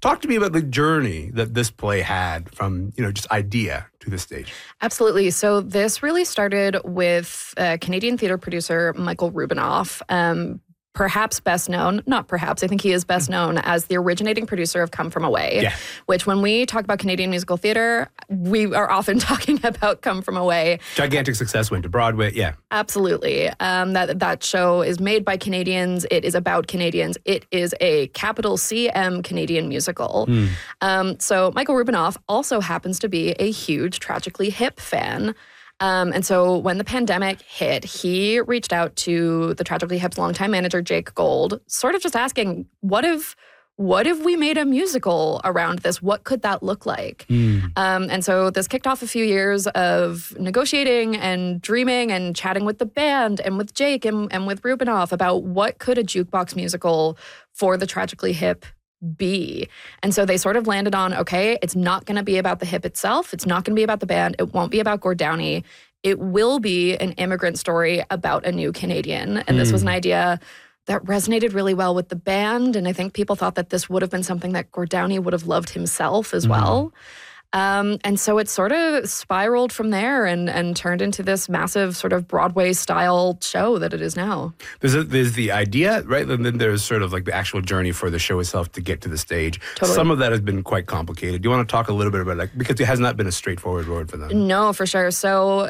Talk to me about the journey that this play had from, just idea to the stage. Absolutely. So this really started with Canadian theater producer Michael Rubinoff. Perhaps best known, not perhaps, I think he is best known as the originating producer of Come From Away, which when we talk about Canadian musical theater, we are often talking about Come From Away. Gigantic success, went to Broadway, yeah. Absolutely. That show is made by Canadians. It is about Canadians. It is a capital CM Canadian musical. So Michael Rubinoff also happens to be a huge Tragically Hip fan. And so when the pandemic hit, he reached out to the Tragically Hip's longtime manager, Jake Gold, sort of just asking, what if we made a musical around this? What could that look like? And so this kicked off a few years of negotiating and dreaming and chatting with the band and with Jake and with Rubinoff about what could a jukebox musical for the Tragically Hip be. And so they sort of landed on, okay, it's not going to be about the hip itself. It's not going to be about the band. It won't be about Gord Downie. It will be an immigrant story about a new Canadian. And this was an idea that resonated really well with the band. And I think people thought that this would have been something that Gord Downie would have loved himself as well. And so it sort of spiraled from there and turned into this massive sort of Broadway-style show that it is now. There's the idea, right? And then there's sort of like the actual journey for the show itself to get to the stage. Totally. Some of that has been quite complicated. Do you want to talk a little bit about because it has not been a straightforward road for them? No, for sure. So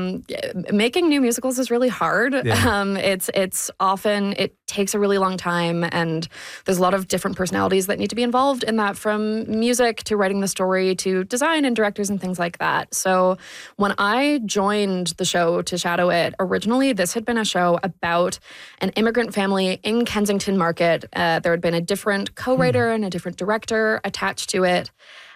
making new musicals is really hard. It's often, it takes a really long time, and there's a lot of different personalities that need to be involved in that, from music to writing the story to design and directors and things like that. So when I joined the show to shadow it, originally this had been a show about an immigrant family in Kensington Market. There had been a different co-writer and a different director attached to it.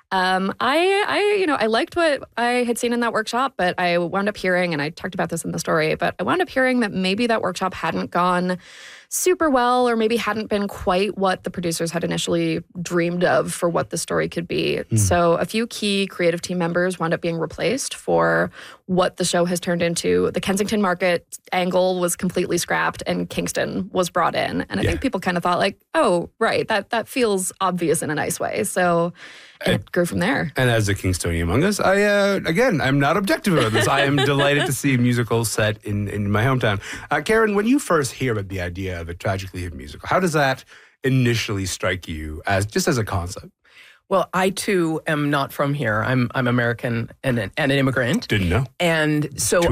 I liked what I had seen in that workshop, but I wound up hearing, and I talked about this in the story, but I wound up hearing that maybe that workshop hadn't gone super well, or maybe hadn't been quite what the producers had initially dreamed of for what the story could be. So a few key creative team members wound up being replaced for what the show has turned into. The Kensington Market angle was completely scrapped, and Kingston was brought in. And I think people kind of thought like, oh, right, that feels obvious in a nice way. So it grew from there. And as a Kingstonian among us, I'm not objective about this. I am delighted to see a musical set in my hometown. Karen, when you first hear about the idea of a Tragically Hip musical, how does that initially strike you as a concept? Well, I too am not from here. I'm American and an immigrant. Didn't know. And so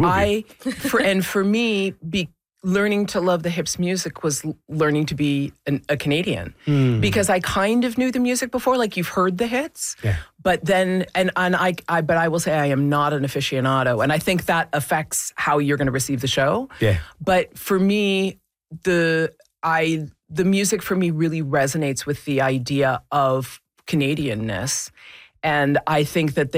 for me, learning to love the Hips music was learning to be a Canadian, because I kind of knew the music before, like you've heard the hits, but then but I will say I am not an aficionado, and I think that affects how you're going to receive the show. Yeah. But for me, the music for me really resonates with the idea of Canadianness, and I think that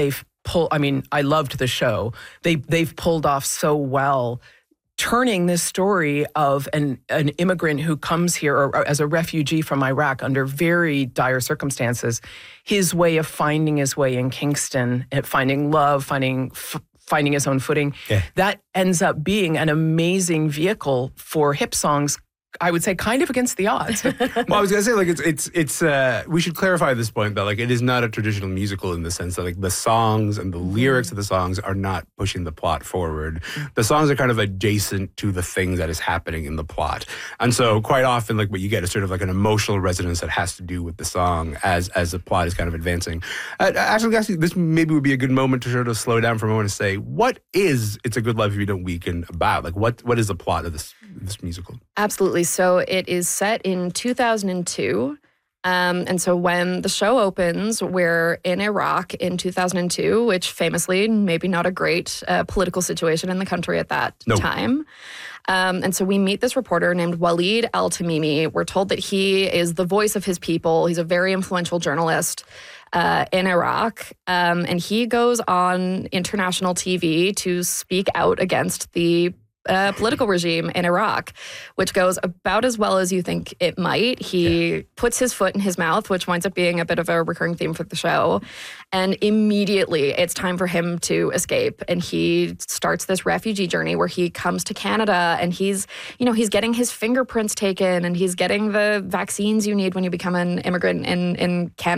I loved the show. They've pulled off so well, turning this story of an immigrant who comes here or as a refugee from Iraq under very dire circumstances, his way of finding his way in Kingston, finding love, finding his own footing. That ends up being an amazing vehicle for hip songs, I would say, kind of against the odds. Well, I was gonna say, like, it's we should clarify this point that, like, it is not a traditional musical in the sense that, like, the songs and the lyrics of the songs are not pushing the plot forward. The songs are kind of adjacent to the thing that is happening in the plot, and so quite often, like, what you get is sort of like an emotional resonance that has to do with the song as the plot is kind of advancing. Actually, this maybe would be a good moment to sort of slow down for a moment and say, what is It's a Good Life If You Don't Weaken about? Like, what is the plot of this musical? Absolutely. So it is set in 2002. And so when the show opens, we're in Iraq in 2002, which famously, maybe not a great political situation in the country at that time. And so we meet this reporter named Waleed Al-Tamimi. We're told that he is the voice of his people. He's a very influential journalist in Iraq. And he goes on international TV to speak out against the political regime in Iraq, which goes about as well as you think it might. He puts his foot in his mouth, which winds up being a bit of a recurring theme for the show. And immediately it's time for him to escape. And he starts this refugee journey where he comes to Canada, and he's getting his fingerprints taken, and he's getting the vaccines you need when you become an immigrant in Canada.